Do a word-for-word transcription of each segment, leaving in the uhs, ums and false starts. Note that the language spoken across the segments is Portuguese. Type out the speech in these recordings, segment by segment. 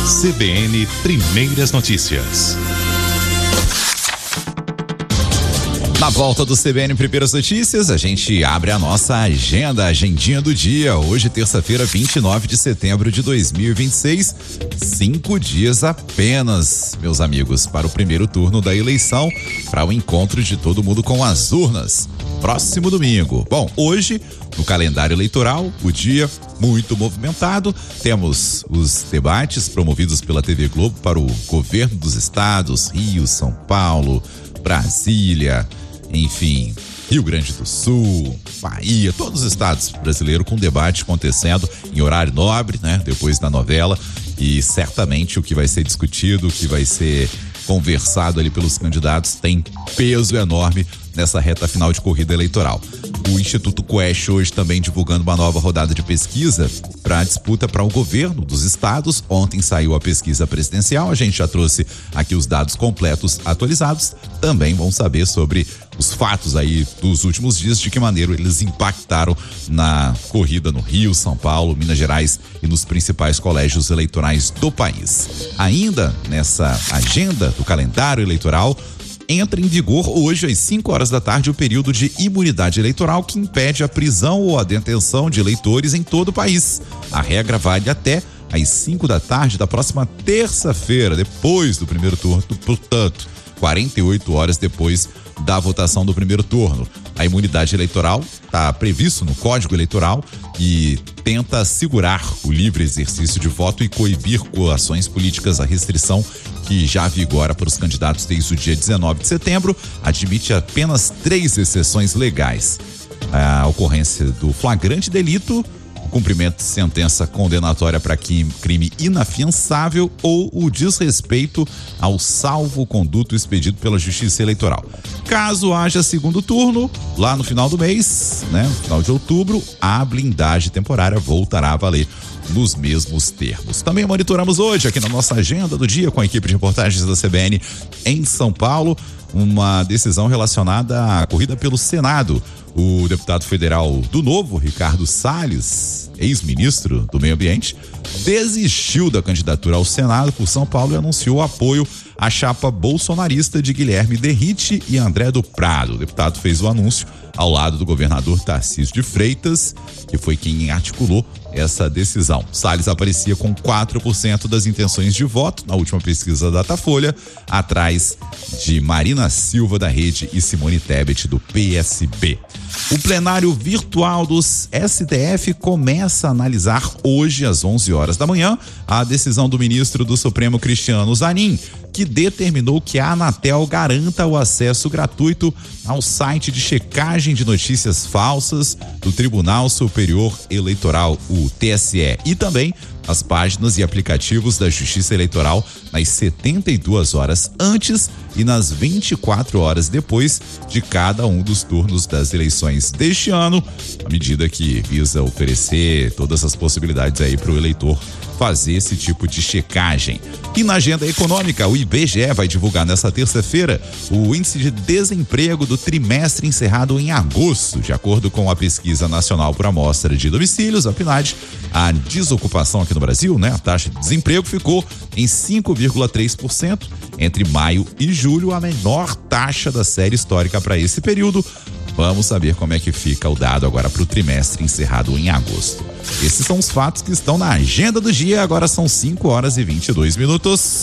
C B N Primeiras Notícias. Na volta do C B N Primeiras Notícias, a gente abre a nossa agenda, a agendinha do dia. Hoje, terça-feira, vinte e nove de setembro de dois mil e vinte e seis. Cinco dias apenas, meus amigos, para o primeiro turno da eleição, para o encontro de todo mundo com as urnas. Próximo domingo. Bom, hoje, no calendário eleitoral, o dia muito movimentado. Temos os debates promovidos pela T V Globo para o governo dos estados, Rio, São Paulo, Brasília, enfim, Rio Grande do Sul, Bahia, todos os estados brasileiros com debate acontecendo em horário nobre, né? Depois da novela, e certamente o que vai ser discutido, o que vai ser conversado ali pelos candidatos tem peso enorme nessa reta final de corrida eleitoral. O Instituto Quest hoje também divulgando uma nova rodada de pesquisa para a disputa para o governo dos estados. Ontem saiu a pesquisa presidencial, a gente já trouxe aqui os dados completos atualizados. Também vamos saber sobre os fatos aí dos últimos dias, de que maneira eles impactaram na corrida no Rio, São Paulo, Minas Gerais e nos principais colégios eleitorais do país. Ainda nessa agenda do calendário eleitoral, entra em vigor hoje às cinco horas da tarde o período de imunidade eleitoral que impede a prisão ou a detenção de eleitores em todo o país. A regra vale até às cinco da tarde da próxima terça-feira, depois do primeiro turno, portanto, quarenta e oito horas depois da votação do primeiro turno. A imunidade eleitoral está previsto no Código Eleitoral e tenta assegurar o livre exercício de voto e coibir coações políticas. A restrição, que já vigora para os candidatos desde o dia dezenove de setembro, admite apenas três exceções legais: a ocorrência do flagrante delito, o cumprimento de sentença condenatória para crime inafiançável ou o desrespeito ao salvo-conduto expedido pela Justiça Eleitoral. Caso haja segundo turno, lá no final do mês, né, no final de outubro, a blindagem temporária voltará a valer nos mesmos termos. Também monitoramos hoje, aqui na nossa agenda do dia, com a equipe de reportagens da C B N em São Paulo, uma decisão relacionada à corrida pelo Senado. O deputado federal do Novo, Ricardo Salles, ex-ministro do Meio Ambiente, desistiu da candidatura ao Senado por São Paulo e anunciou apoio à chapa bolsonarista de Guilherme Derrite e André do Prado. O deputado fez o anúncio ao lado do governador Tarcísio de Freitas, que foi quem articulou essa decisão. Salles aparecia com quatro por cento das intenções de voto na última pesquisa da Datafolha, atrás de Marina Silva da Rede e Simone Tebet do P S B. O plenário virtual dos S T F começa a analisar hoje às onze horas da manhã a decisão do ministro do Supremo Cristiano Zanin, que determinou que a Anatel garanta o acesso gratuito ao site de checagem de notícias falsas do Tribunal Superior Eleitoral, o T S E, e também as páginas e aplicativos da Justiça Eleitoral nas setenta e duas horas antes e nas vinte e quatro horas depois de cada um dos turnos das eleições deste ano, a medida que visa oferecer todas as possibilidades aí para o eleitor fazer esse tipo de checagem. E na agenda econômica, o I B G E vai divulgar nesta terça-feira o índice de desemprego do trimestre encerrado em agosto. De acordo com a Pesquisa Nacional por Amostra de Domicílios, a P N A D, a desocupação aqui no Brasil, né, a taxa de desemprego ficou em cinco vírgula três por cento entre maio e julho, a menor taxa da série histórica para esse período. Vamos saber como é que fica o dado agora para o trimestre encerrado em agosto. Esses são os fatos que estão na agenda do dia. Agora são cinco horas e vinte e dois minutos.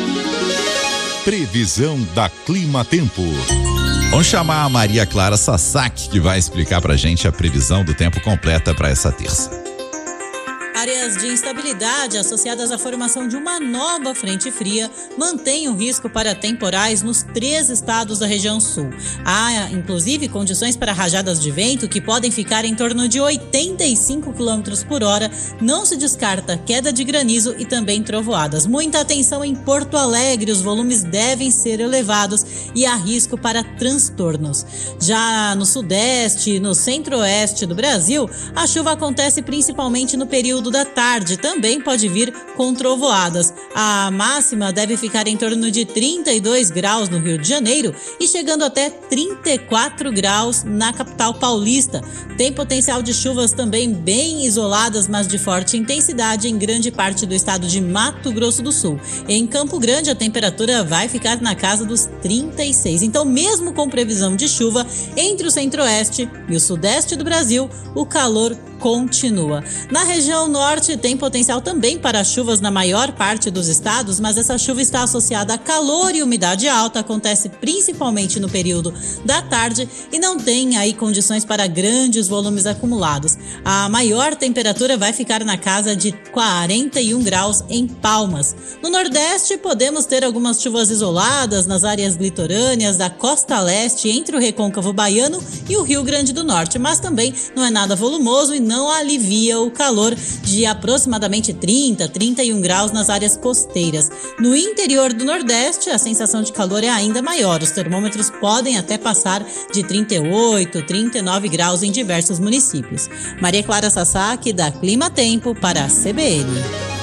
Previsão da Clima Tempo. Vamos chamar a Maria Clara Sasaki, que vai explicar pra gente a previsão do tempo completa para essa terça. Áreas de instabilidade associadas à formação de uma nova frente fria mantêm o risco para temporais nos três estados da região sul. Há, inclusive, condições para rajadas de vento que podem ficar em torno de oitenta e cinco quilômetros por hora. Não se descarta queda de granizo e também trovoadas. Muita atenção em Porto Alegre, os volumes devem ser elevados e há risco para transtornos. Já no sudeste e no centro-oeste do Brasil, a chuva acontece principalmente no período da tarde também pode vir com trovoadas. A máxima deve ficar em torno de trinta e dois graus no Rio de Janeiro e chegando até trinta e quatro graus na capital paulista. Tem potencial de chuvas também bem isoladas, mas de forte intensidade em grande parte do estado de Mato Grosso do Sul. Em Campo Grande, a temperatura vai ficar na casa dos trinta e seis. Então, mesmo com previsão de chuva, entre o centro-oeste e o sudeste do Brasil, o calor continua. Na região norte tem potencial também para chuvas na maior parte dos estados, mas essa chuva está associada a calor e umidade alta, acontece principalmente no período da tarde e não tem aí condições para grandes volumes acumulados. A maior temperatura vai ficar na casa de quarenta e um graus em Palmas. No nordeste podemos ter algumas chuvas isoladas nas áreas litorâneas da costa leste entre o Recôncavo Baiano e o Rio Grande do Norte, mas também não é nada volumoso e não alivia o calor de aproximadamente trinta, trinta e um graus nas áreas costeiras. No interior do Nordeste, a sensação de calor é ainda maior. Os termômetros podem até passar de trinta e oito, trinta e nove graus em diversos municípios. Maria Clara Sasaki, da Clima Tempo, para a C B N.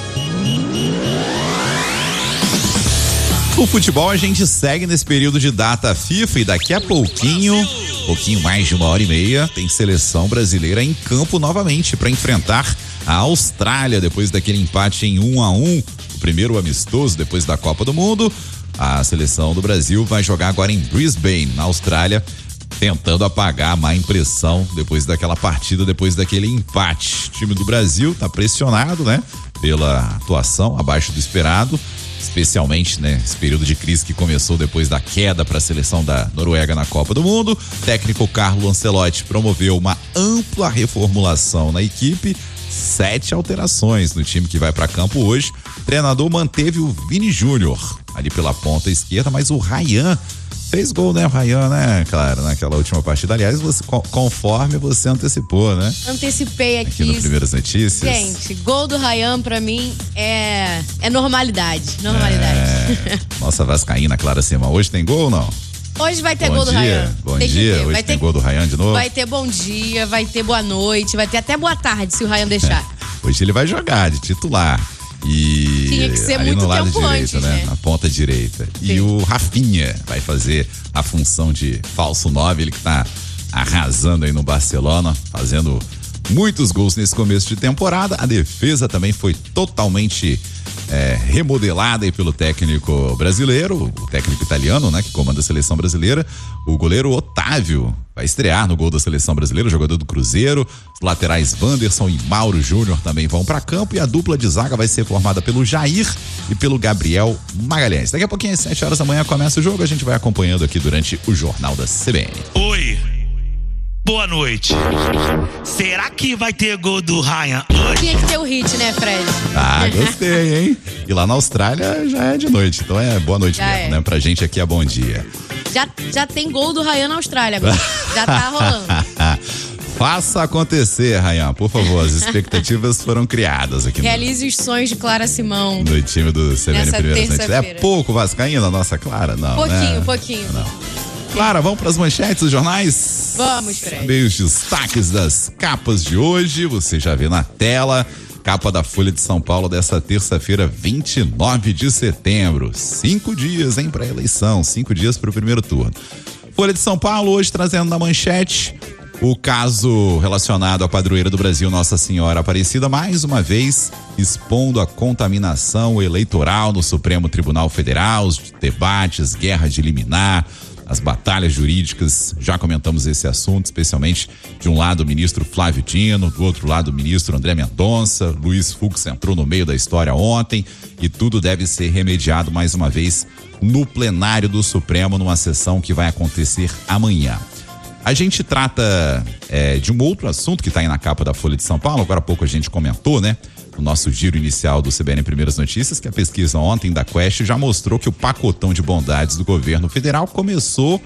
O futebol a gente segue nesse período de data FIFA e daqui a pouquinho, pouquinho mais de uma hora e meia, tem seleção brasileira em campo novamente para enfrentar a Austrália depois daquele empate em um a um, o primeiro amistoso depois da Copa do Mundo. A seleção do Brasil vai jogar agora em Brisbane, na Austrália, tentando apagar a má impressão depois daquela partida, depois daquele empate. O time do Brasil tá pressionado, né, pela atuação abaixo do esperado, especialmente, né, esse período de crise que começou depois da queda para a seleção da Noruega na Copa do Mundo. O técnico Carlo Ancelotti promoveu uma ampla reformulação na equipe, sete alterações no time que vai para campo hoje. O treinador manteve o Vini Júnior ali pela ponta esquerda, mas o Ryan fez gol, né, Ryan, né, claro, naquela última partida. Aliás, você, conforme você antecipou, né? Antecipei aqui. Aqui no Primeiras Notícias. Gente, gol do Ryan pra mim é, é normalidade, normalidade. É, nossa vascaína Clara Simão, hoje tem gol ou não? Hoje vai ter bom gol do dia, Ryan. Bom tem dia, hoje vai tem ter, gol do Ryan de novo? Vai ter bom dia, vai ter boa noite, vai ter até boa tarde se o Ryan deixar. É, hoje ele vai jogar de titular. E tinha que ser ali muito no lado tempo direito, antes, né? né? Na ponta direita. Sim. E o Rafinha vai fazer a função de falso nove, ele que tá arrasando aí no Barcelona, fazendo muitos gols nesse começo de temporada. A defesa também foi totalmente é, remodelada aí pelo técnico brasileiro, o técnico italiano, né, que comanda a seleção brasileira. O goleiro Otávio vai estrear no gol da seleção brasileira, o jogador do Cruzeiro. Os laterais Wanderson e Mauro Júnior também vão para campo e a dupla de zaga vai ser formada pelo Jair e pelo Gabriel Magalhães. Daqui a pouquinho, às sete horas da manhã, começa o jogo. A gente vai acompanhando aqui durante o Jornal da C B N. Oi, boa noite. Será que vai ter gol do Ryan hoje? Tinha que ter o hit, né, Fred? Ah, gostei, hein? E lá na Austrália já é de noite, então é boa noite já mesmo, é. né? Pra gente aqui é bom dia. Já, já tem gol do Ryan na Austrália agora. Já tá rolando. Faça acontecer, Ryan, por favor. As expectativas foram criadas aqui. Realize no, os sonhos de Clara Simão. No time do C B N Primeiras Notícias. É pouco vascaína, nossa Clara? Não, pouquinho, né? pouquinho. Não. Clara, vamos para as manchetes dos jornais? Vamos, Fred. Saber os destaques das capas de hoje. Você já vê na tela. Capa da Folha de São Paulo dessa terça-feira, vinte e nove de setembro. Cinco dias, hein, para a eleição. Cinco dias para o primeiro turno. Folha de São Paulo hoje trazendo na manchete o caso relacionado à padroeira do Brasil, Nossa Senhora Aparecida, mais uma vez expondo a contaminação eleitoral no Supremo Tribunal Federal, os debates, guerra de liminar, as batalhas jurídicas. Já comentamos esse assunto, especialmente de um lado o ministro Flávio Dino, do outro lado o ministro André Mendonça. Luiz Fux entrou no meio da história ontem e tudo deve ser remediado mais uma vez no plenário do Supremo, numa sessão que vai acontecer amanhã. A gente trata é, de um outro assunto que está aí na capa da Folha de São Paulo. Agora há pouco a gente comentou, né? No nosso giro inicial do C B N Primeiras Notícias, que a pesquisa ontem da Quest já mostrou que o pacotão de bondades do governo federal começou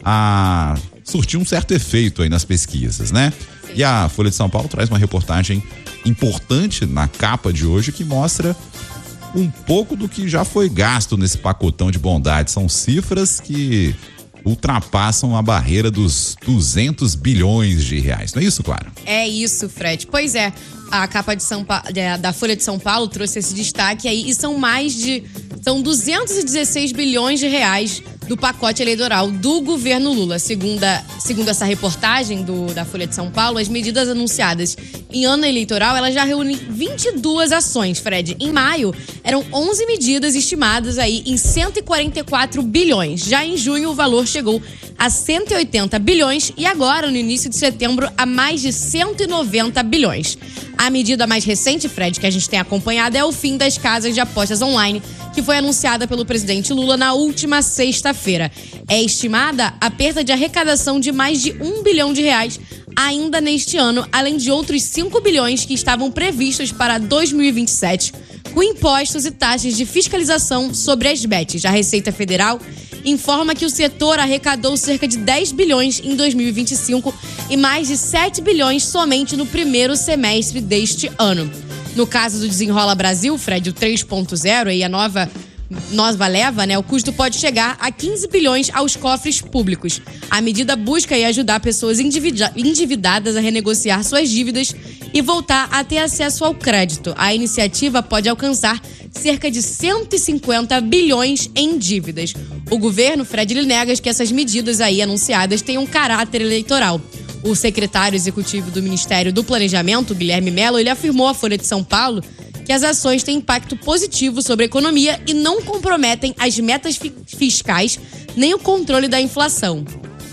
a surtir um certo efeito aí nas pesquisas, né? E a Folha de São Paulo traz uma reportagem importante na capa de hoje que mostra um pouco do que já foi gasto nesse pacotão de bondades. São cifras que ultrapassam a barreira dos duzentos bilhões de reais. Não é isso, Clara? É isso, Fred. Pois é, a capa de São pa... da Folha de São Paulo trouxe esse destaque aí e são mais de... são duzentos e dezesseis bilhões de reais do pacote eleitoral do governo Lula. Segundo, segundo essa reportagem do, da Folha de São Paulo, as medidas anunciadas em ano eleitoral, elas já reúnem vinte e duas ações, Fred. Em maio, eram onze medidas estimadas aí em cento e quarenta e quatro bilhões. Já em junho, o valor chegou a cento e oitenta bilhões e agora, no início de setembro, a mais de cento e noventa bilhões. A medida mais recente, Fred, que a gente tem acompanhado, é o fim das casas de apostas online, que foi anunciada pelo presidente Lula na última sexta-feira. É estimada a perda de arrecadação de mais de um bilhão de reais ainda neste ano, além de outros cinco bilhões que estavam previstos para dois mil e vinte e sete, com impostos e taxas de fiscalização sobre as bets. A Receita Federal informa que o setor arrecadou cerca de dez bilhões em dois mil e vinte e cinco e mais de sete bilhões somente no primeiro semestre deste ano. No caso do Desenrola Brasil, Fred, o três ponto zero, e a nova, nova leva, né, o custo pode chegar a quinze bilhões aos cofres públicos. A medida busca aí ajudar pessoas endivida- endividadas a renegociar suas dívidas e voltar a ter acesso ao crédito. A iniciativa pode alcançar cerca de cento e cinquenta bilhões em dívidas. O governo, Fred, ele nega que essas medidas aí anunciadas tenham caráter eleitoral. O secretário executivo do Ministério do Planejamento, Guilherme Mello, ele afirmou à Folha de São Paulo que as ações têm impacto positivo sobre a economia e não comprometem as metas fi- fiscais nem o controle da inflação.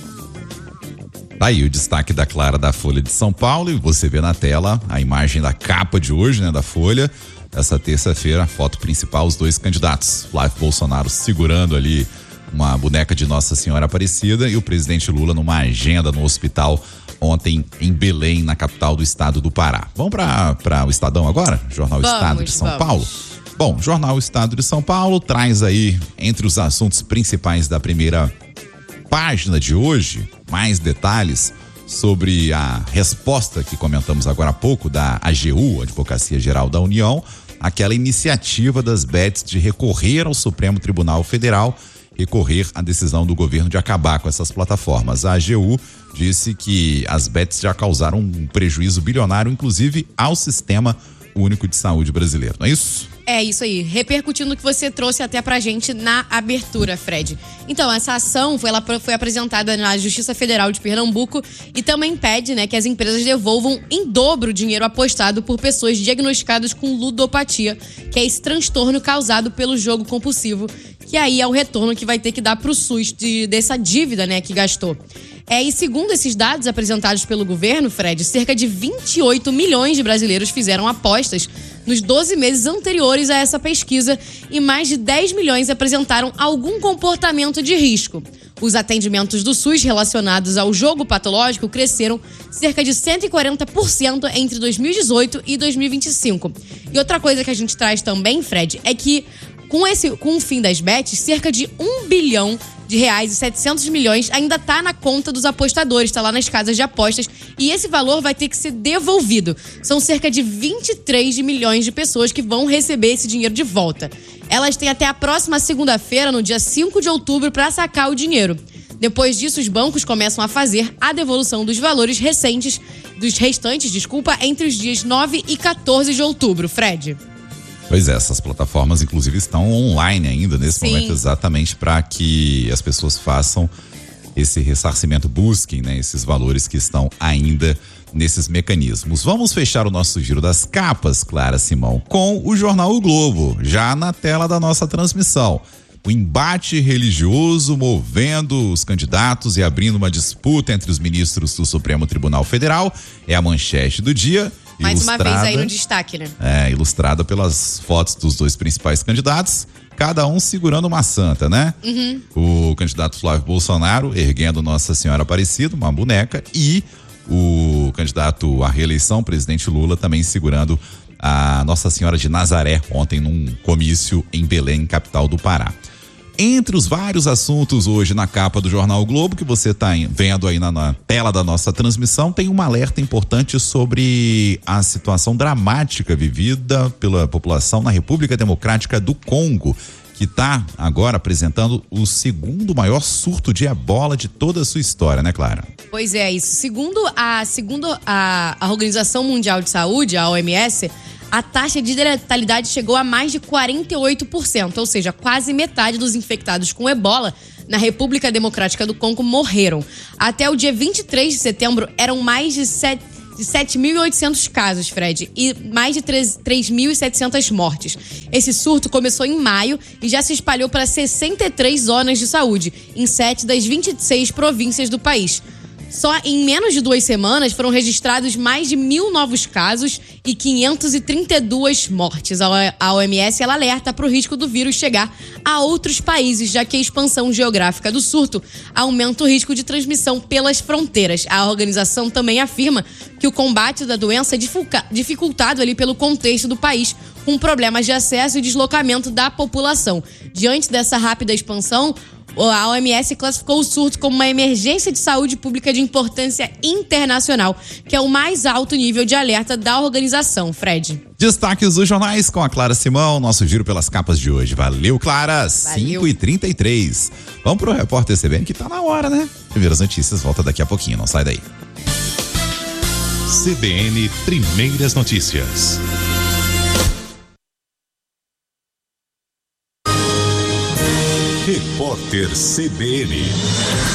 Tá aí o destaque da Clara da Folha de São Paulo e você vê na tela a imagem da capa de hoje, né, da Folha. Essa terça-feira, a foto principal, os dois candidatos. Flávio Bolsonaro segurando ali uma boneca de Nossa Senhora Aparecida e o presidente Lula numa agenda no hospital ontem em Belém, na capital do estado do Pará. Vamos para o Estadão agora? Jornal Vamos, Estado de São vamos. Paulo? Bom, Jornal Estado de São Paulo traz aí, entre os assuntos principais da primeira página de hoje, mais detalhes sobre a resposta que comentamos agora há pouco da A G U, Advocacia Geral da União, aquela iniciativa das bets de recorrer ao Supremo Tribunal Federal, recorrer à decisão do governo de acabar com essas plataformas. A A G U disse que as bets já causaram um prejuízo bilionário, inclusive ao Sistema Único de Saúde brasileiro, não é isso? É isso aí, repercutindo o que você trouxe até pra gente na abertura, Fred. Então, essa ação foi, ela foi apresentada na Justiça Federal de Pernambuco e também pede, né, que as empresas devolvam em dobro o dinheiro apostado por pessoas diagnosticadas com ludopatia, que é esse transtorno causado pelo jogo compulsivo, que aí é o retorno que vai ter que dar pro SUS de, dessa dívida, né, que gastou. É, e segundo esses dados apresentados pelo governo, Fred, cerca de vinte e oito milhões de brasileiros fizeram apostas nos doze meses anteriores a essa pesquisa e mais de dez milhões apresentaram algum comportamento de risco. Os atendimentos do SUS relacionados ao jogo patológico cresceram cerca de cento e quarenta por cento entre dois mil e dezoito e dois mil e vinte e cinco. E outra coisa que a gente traz também, Fred, é que com, esse, com o fim das bets, cerca de um bilhão de reais e setecentos milhões ainda está na conta dos apostadores, está lá nas casas de apostas e esse valor vai ter que ser devolvido. São cerca de vinte e três milhões de pessoas que vão receber esse dinheiro de volta. Elas têm até a próxima segunda-feira, no dia cinco de outubro, para sacar o dinheiro. Depois disso, os bancos começam a fazer a devolução dos valores recentes, dos restantes, desculpa, entre os dias nove e quatorze de outubro, Fred. Pois é, essas plataformas inclusive estão online ainda nesse Sim. momento, exatamente para que as pessoas façam esse ressarcimento, busquem, né, esses valores que estão ainda nesses mecanismos. Vamos fechar o nosso giro das capas, Clara Simão, com o jornal O Globo, já na tela da nossa transmissão. O embate religioso movendo os candidatos e abrindo uma disputa entre os ministros do Supremo Tribunal Federal é a manchete do dia. Mais uma vez aí no ilustrada- destaque, né? É, ilustrada pelas fotos dos dois principais candidatos, cada um segurando uma santa, né? Uhum. O candidato Flávio Bolsonaro erguendo Nossa Senhora Aparecida, uma boneca, e o candidato à reeleição, presidente Lula, também segurando a Nossa Senhora de Nazaré, ontem num comício em Belém, capital do Pará. Entre os vários assuntos hoje na capa do Jornal o Globo, que você está vendo aí na, na tela da nossa transmissão, tem um alerta importante sobre a situação dramática vivida pela população na República Democrática do Congo, que está agora apresentando o segundo maior surto de ebola de toda a sua história, né, Clara? Pois é, isso. Segundo a, segundo a, a Organização Mundial de Saúde, a O M S, a taxa de letalidade chegou a mais de quarenta e oito por cento, ou seja, quase metade dos infectados com ebola na República Democrática do Congo morreram. Até o dia vinte e três de setembro, eram mais de sete mil e oitocentos casos, Fred, e mais de três mil e setecentas mortes. Esse surto começou em maio e já se espalhou para sessenta e três zonas de saúde, em sete das vinte e seis províncias do país. Só em menos de duas semanas foram registrados mais de mil novos casos e quinhentas e trinta e duas mortes. A O M S ela alerta para o risco do vírus chegar a outros países, já que a expansão geográfica do surto aumenta o risco de transmissão pelas fronteiras. A organização também afirma que o combate da doença é dificultado ali pelo contexto do país, com problemas de acesso e deslocamento da população. Diante dessa rápida expansão, a O M S classificou o surto como uma emergência de saúde pública de importância internacional, que é o mais alto nível de alerta da organização, Fred. Destaques dos jornais com a Clara Simão, nosso giro pelas capas de hoje. Valeu, Clara, cinco e trinta e três. Vamos pro repórter C B N que tá na hora, né? Primeiras notícias, volta daqui a pouquinho, não sai daí. C B N Primeiras Notícias. Repórter C B N.